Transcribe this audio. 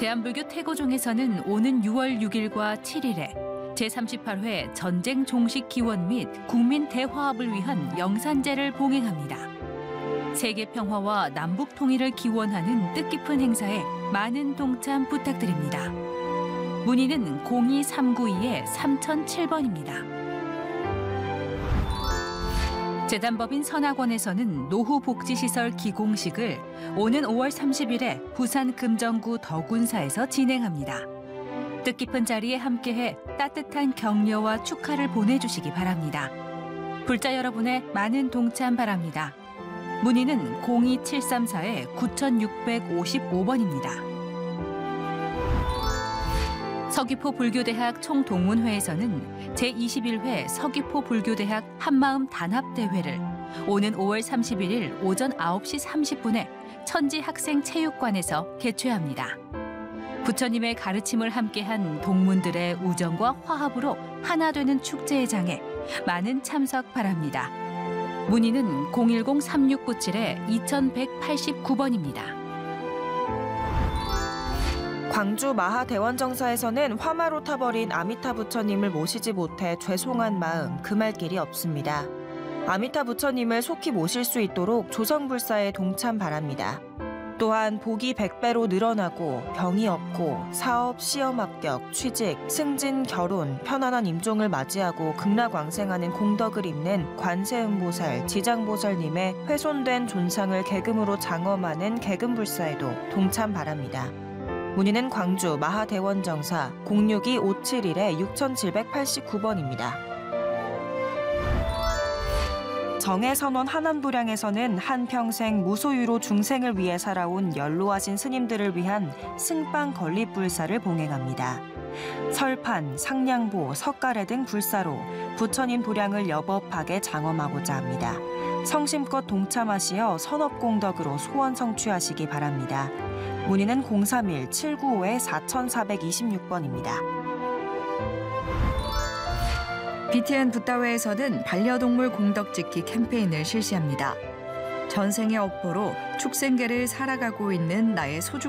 대한불교 태고종에서는 오는 6월 6일과 7일에 제38회 전쟁 종식 기원 및 국민 대화합을 위한 영산제를 봉행합니다. 세계 평화와 남북 통일을 기원하는 뜻깊은 행사에 많은 동참 부탁드립니다. 문의는 02-392-3007번입니다. 재단법인 선학원에서는 노후복지시설 기공식을 오는 5월 30일에 부산 금정구 덕운사에서 진행합니다. 뜻깊은 자리에 함께해 따뜻한 격려와 축하를 보내주시기 바랍니다. 불자 여러분의 많은 동참 바랍니다. 문의는 02734-9655번입니다. 서귀포 불교대학 총동문회에서는 제21회 서귀포 불교대학 한마음 단합대회를 오는 5월 31일 오전 9시 30분에 천지학생체육관에서 개최합니다. 부처님의 가르침을 함께한 동문들의 우정과 화합으로 하나 되는 축제의 장에 많은 참석 바랍니다. 문의는 010-3697-2189번입니다. 광주 마하대원정사에서는 화마로 타버린 아미타 부처님을 모시지 못해 죄송한 마음 금할 길이 없습니다. 아미타 부처님을 속히 모실 수 있도록 조성불사에 동참 바랍니다. 또한 복이 100배로 늘어나고 병이 없고 사업, 시험 합격, 취직, 승진, 결혼, 편안한 임종을 맞이하고 극락왕생하는 공덕을 입는 관세음보살, 지장보살님의 훼손된 존상을 계금으로 장엄하는 계금불사에도 동참 바랍니다. 문의는 광주 마하대원정사 062-571-6789번입니다. 정해선원 한안부량에서는 한평생 무소유로 중생을 위해 살아온 연로하신 스님들을 위한 승빵 건립불사를 봉행합니다. 설판, 상냥보, 석가래 등 불사로 부처님 도량을 여법하게 장엄하고자 합니다. 성심껏 동참하시어 선업공덕으로 소원 성취하시기 바랍니다. 문의는 031-795-4426번입니다. BTN 붓다웨에서는 반려동물 공덕지키 캠페인을 실시합니다. 전생의 업보로 축생계를 살아가고 있는 나의 소중한